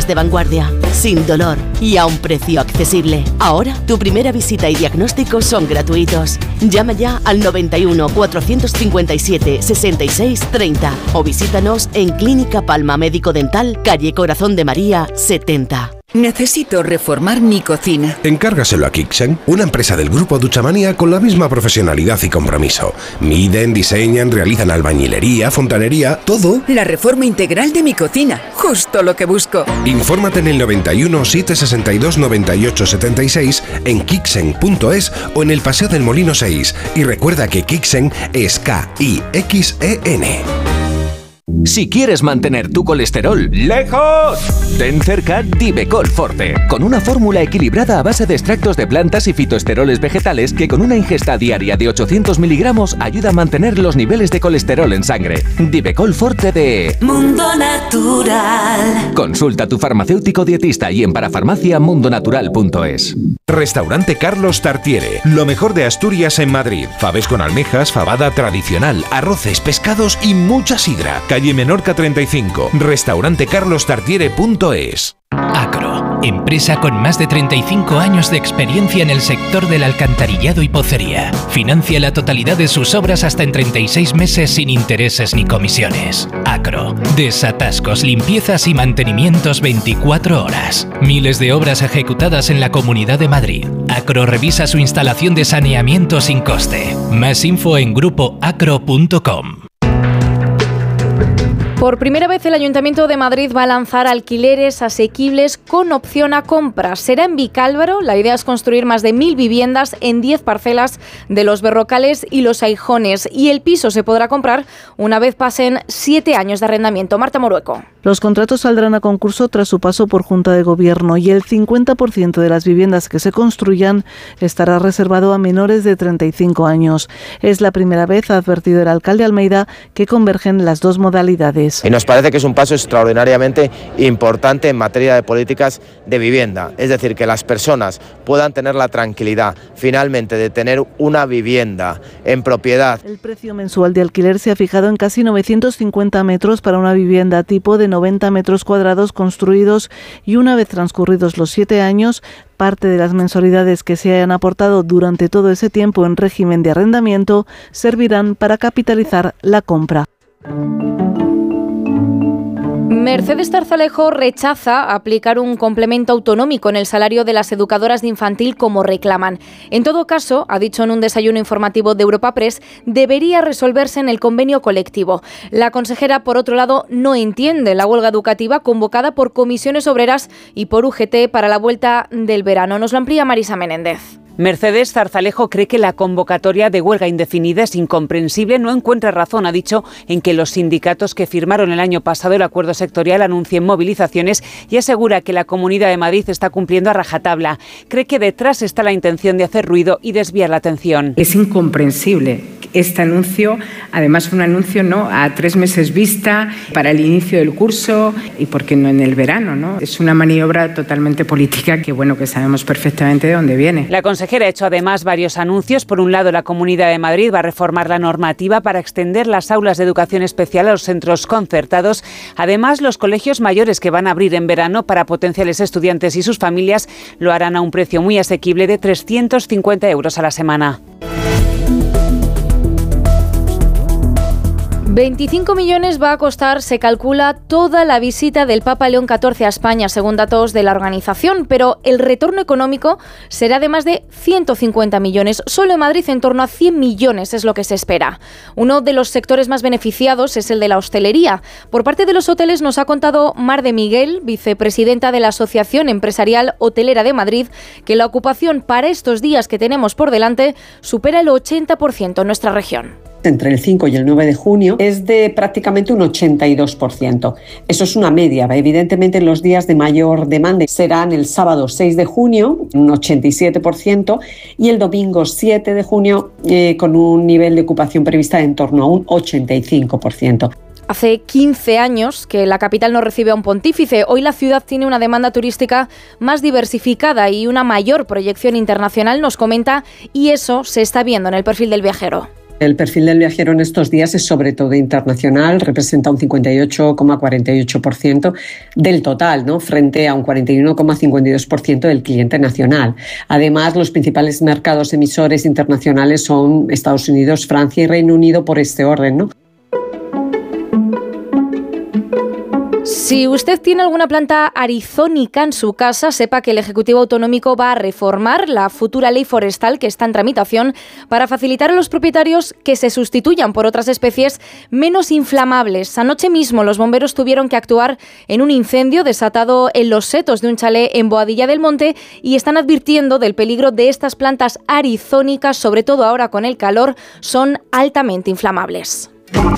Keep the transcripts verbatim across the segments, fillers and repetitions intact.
de vanguardia, sin dolor y a un precio accesible. Ahora, tu primera visita y diagnóstico son gratuitos. Llama ya al noventa y uno, cuatrocientos cincuenta y siete, sesenta y seis, treinta o visítanos en Clínica Palma Médico Dental, calle Corazón de María, setenta. Necesito reformar mi cocina. Encárgaselo a Kixen, una empresa del grupo Duchamanía con la misma profesionalidad y compromiso. Miden, diseñan, realizan albañilería, fontanería, todo. La reforma integral de mi cocina, justo lo que busco. Infórmate en el noventa y uno, setecientos sesenta y dos, noventa y ocho, setenta y seis, en kixen punto es o en el Paseo del Molino seis. Y recuerda que Kixen es K I X E N. Si quieres mantener tu colesterol lejos, ten cerca Divecol Forte, con una fórmula equilibrada a base de extractos de plantas y fitoesteroles vegetales que con una ingesta diaria de ochocientos miligramos ayuda a mantener los niveles de colesterol en sangre. Divecol Forte de Mundo Natural. Consulta a tu farmacéutico dietista y en parafarmacia mundonatural punto es. Restaurante Carlos Tartiere, lo mejor de Asturias en Madrid. Faves con almejas, fabada tradicional, arroces, pescados y mucha sidra. Calle Menorca treinta y cinco, restaurante carlos tartiere punto es. Acro, empresa con más de treinta y cinco años de experiencia en el sector del alcantarillado y pocería. Financia la totalidad de sus obras hasta en treinta y seis meses sin intereses ni comisiones. Acro, desatascos, limpiezas y mantenimientos veinticuatro horas. Miles de obras ejecutadas en la Comunidad de Madrid. Acro revisa su instalación de saneamiento sin coste. Más info en grupo acro punto com. Por primera vez el Ayuntamiento de Madrid va a lanzar alquileres asequibles con opción a compra. Será en Vicálvaro. La idea es construir más de mil viviendas en diez parcelas de los Berrocales y los Aijones. Y el piso se podrá comprar una vez pasen siete años de arrendamiento. Marta Morueco. Los contratos saldrán a concurso tras su paso por Junta de Gobierno y el cincuenta por ciento de las viviendas que se construyan estará reservado a menores de treinta y cinco años. Es la primera vez, ha advertido el alcalde Almeida, que convergen las dos modalidades. Y nos parece que es un paso extraordinariamente importante en materia de políticas de vivienda, es decir, que las personas puedan tener la tranquilidad finalmente de tener una vivienda en propiedad. El precio mensual de alquiler se ha fijado en casi novecientos cincuenta metros para una vivienda tipo de noventa metros cuadrados construidos y una vez transcurridos los siete años, parte de las mensualidades que se hayan aportado durante todo ese tiempo en régimen de arrendamiento servirán para capitalizar la compra. Mercedes Zarzalejo rechaza aplicar un complemento autonómico en el salario de las educadoras de infantil como reclaman. En todo caso, ha dicho en un desayuno informativo de Europa Press, debería resolverse en el convenio colectivo. La consejera, por otro lado, no entiende la huelga educativa convocada por comisiones obreras y por U G T para la vuelta del verano. Nos lo amplía Marisa Menéndez. Mercedes Zarzalejo cree que la convocatoria de huelga indefinida es incomprensible. No encuentra razón, ha dicho, en que los sindicatos que firmaron el año pasado el acuerdo sectorial anuncien movilizaciones y asegura que la Comunidad de Madrid está cumpliendo a rajatabla. Cree que detrás está la intención de hacer ruido y desviar la atención. Es incomprensible este anuncio, además un anuncio no a tres meses vista para el inicio del curso y por qué no en el verano, ¿no? Es una maniobra totalmente política que bueno que sabemos perfectamente de dónde viene. La consejera ha hecho además varios anuncios. Por un lado, la Comunidad de Madrid va a reformar la normativa para extender las aulas de educación especial a los centros concertados. Además, los colegios mayores que van a abrir en verano para potenciales estudiantes y sus familias lo harán a un precio muy asequible de trescientos cincuenta euros a la semana. veinticinco millones va a costar, se calcula, toda la visita del Papa León catorce a España, según datos de la organización, pero el retorno económico será de más de ciento cincuenta millones. Solo en Madrid en torno a cien millones es lo que se espera. Uno de los sectores más beneficiados es el de la hostelería. Por parte de los hoteles nos ha contado Mar de Miguel, vicepresidenta de la Asociación Empresarial Hotelera de Madrid, que la ocupación para estos días que tenemos por delante supera el ochenta por ciento en nuestra región. Entre el cinco y el nueve de junio es de prácticamente un ochenta y dos por ciento. Eso es una media. Evidentemente los días de mayor demanda serán el sábado seis de junio, un ochenta y siete por ciento, y el domingo siete de junio eh, con un nivel de ocupación prevista en torno a un ochenta y cinco por ciento. Hace quince años que la capital no recibe a un pontífice. Hoy la ciudad tiene una demanda turística más diversificada y una mayor proyección internacional, nos comenta, y eso se está viendo en el perfil del viajero. El perfil del viajero en estos días es sobre todo internacional, representa un cincuenta y ocho coma cuarenta y ocho por ciento del total, ¿no?, frente a un cuarenta y uno coma cincuenta y dos por ciento del cliente nacional. Además, los principales mercados emisores internacionales son Estados Unidos, Francia y Reino Unido por este orden, ¿no? Si usted tiene alguna planta arizónica en su casa, sepa que el Ejecutivo Autonómico va a reformar la futura ley forestal que está en tramitación para facilitar a los propietarios que se sustituyan por otras especies menos inflamables. Anoche mismo los bomberos tuvieron que actuar en un incendio desatado en los setos de un chalet en Boadilla del Monte y están advirtiendo del peligro de estas plantas arizónicas, sobre todo ahora con el calor, son altamente inflamables.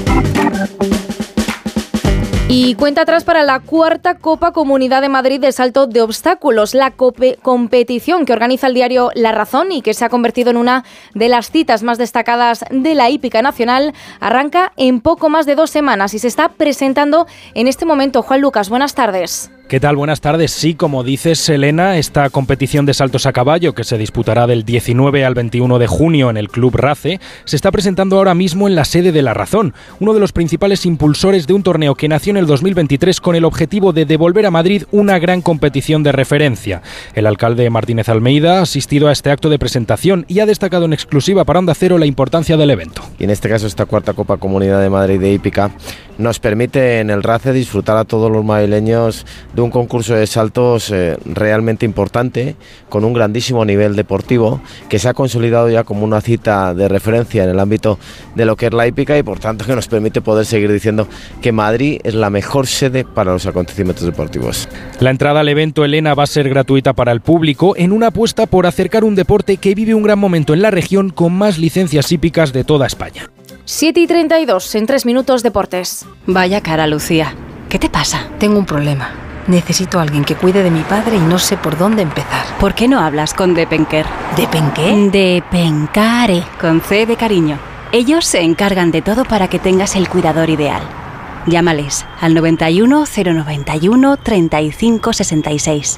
Y cuenta atrás para la cuarta Copa Comunidad de Madrid de salto de obstáculos, la cope- competición que organiza el diario La Razón y que se ha convertido en una de las citas más destacadas de la hípica nacional, arranca en poco más de dos semanas y se está presentando en este momento. Juan Lucas, buenas tardes. ¿Qué tal? Buenas tardes. Sí, como dices, Elena, esta competición de saltos a caballo, que se disputará del diecinueve al veintiuno de junio en el Club Race, se está presentando ahora mismo en la sede de La Razón, uno de los principales impulsores de un torneo que nació en el dos mil veintitrés con el objetivo de devolver a Madrid una gran competición de referencia. El alcalde Martínez Almeida ha asistido a este acto de presentación y ha destacado en exclusiva para Onda Cero la importancia del evento. Y en este caso, esta cuarta Copa Comunidad de Madrid de hípica nos permite en el Race disfrutar a todos los madrileños de un concurso de saltos eh, realmente importante, con un grandísimo nivel deportivo, que se ha consolidado ya como una cita de referencia en el ámbito de lo que es la hípica y por tanto que nos permite poder seguir diciendo que Madrid es la mejor sede para los acontecimientos deportivos. La entrada al evento, Elena, va a ser gratuita para el público en una apuesta por acercar un deporte que vive un gran momento en la región con más licencias hípicas de toda España. siete y treinta y dos, en tres minutos, deportes. Vaya cara, Lucía. ¿Qué te pasa? Tengo un problema. Necesito a alguien que cuide de mi padre y no sé por dónde empezar. ¿Por qué no hablas con Depenker? ¿Depenqué? Depencare, con C de cariño. Ellos se encargan de todo para que tengas el cuidador ideal. Llámales al noventa y uno, cero noventa y uno, treinta y cinco sesenta y seis.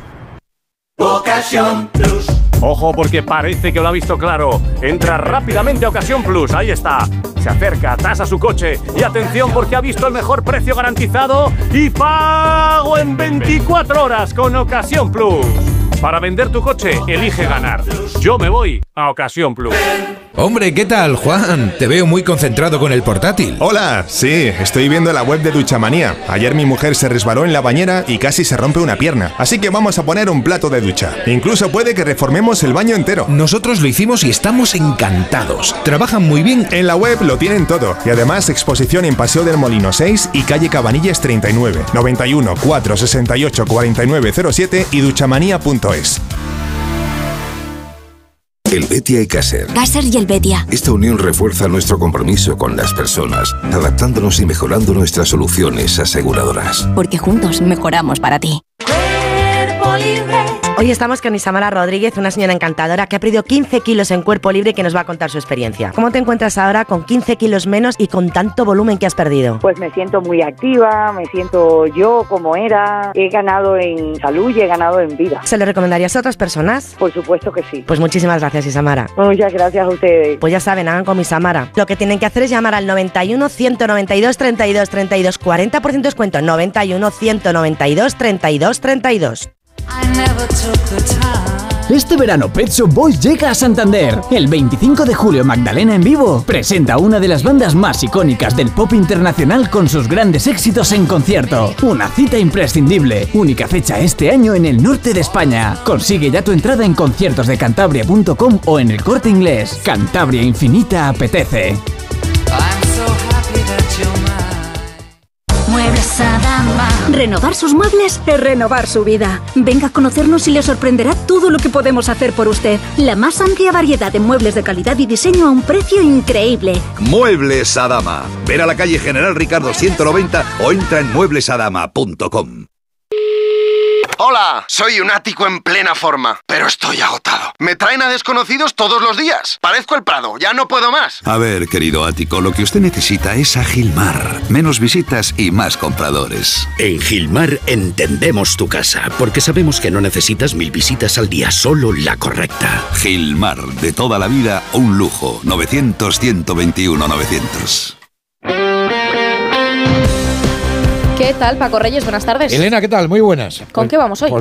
Ocasión Plus. Ojo, porque parece que lo ha visto claro. Entra rápidamente a Ocasión Plus, ahí está. Se acerca, tasa su coche y atención porque ha visto el mejor precio garantizado y pago en veinticuatro horas con Ocasión Plus. Para vender tu coche, elige ganar. Yo me voy a Ocasión Plus. Hombre, ¿qué tal, Juan? Te veo muy concentrado con el portátil. Hola, sí, estoy viendo la web de Duchamanía. Ayer mi mujer se resbaló en la bañera y casi se rompe una pierna. Así que vamos a poner un plato de ducha. Incluso puede que reformemos el baño entero. Nosotros lo hicimos y estamos encantados. Trabajan muy bien. En la web lo tienen todo. Y además exposición en Paseo del Molino seis y calle Cabanillas treinta y nueve. noventa y uno, cuatrocientos sesenta y ocho, cuarenta y nueve cero siete y duchamanía punto es. Helvetia y Caser. Caser y Helvetia. Esta unión refuerza nuestro compromiso con las personas, adaptándonos y mejorando nuestras soluciones aseguradoras. Porque juntos mejoramos para ti. Cuerpo Libre. Hoy estamos con Isamara Rodríguez, una señora encantadora que ha perdido quince kilos en Cuerpo Libre y que nos va a contar su experiencia. ¿Cómo te encuentras ahora con quince kilos menos y con tanto volumen que has perdido? Pues me siento muy activa, me siento yo como era, he ganado en salud y he ganado en vida. ¿Se lo recomendarías a otras personas? Por supuesto que sí. Pues muchísimas gracias, Isamara. Muchas gracias a ustedes. Pues ya saben, hagan como Isamara. Lo que tienen que hacer es llamar al noventa y uno, ciento noventa y dos, treinta y dos, treinta y dos, cuarenta por ciento descuento, noventa y uno, ciento noventa y dos, treinta y dos, treinta y dos. Este verano Pet Shop Boys llega a Santander. El veinticinco de julio Magdalena en Vivo presenta una de las bandas más icónicas del pop internacional con sus grandes éxitos en concierto. Una cita imprescindible. Única fecha este año en el norte de España. Consigue ya tu entrada en conciertos de cantabria punto com o en el Corte Inglés. Cantabria Infinita apetece. Muebles Adama. Renovar sus muebles es renovar su vida. Venga a conocernos y le sorprenderá todo lo que podemos hacer por usted. La más amplia variedad de muebles de calidad y diseño a un precio increíble. Muebles Adama. Ver a la calle General Ricardo ciento noventa o entra en muebles adama punto com. Hola, Hola, soy un ático en plena forma, pero estoy agotado. Me traen a desconocidos todos los días. Parezco el Prado, ya no puedo más. A ver, querido ático, lo que usted necesita es a Gilmar. Menos visitas y más compradores. En Gilmar entendemos tu casa, porque sabemos que no necesitas mil visitas al día, solo la correcta. Gilmar, de toda la vida, un lujo. novecientos, ciento veintiuno, novecientos. ¿Qué tal, Paco Reyes? Buenas tardes. Elena, ¿qué tal? Muy buenas. ¿Con pues, qué vamos hoy? Pues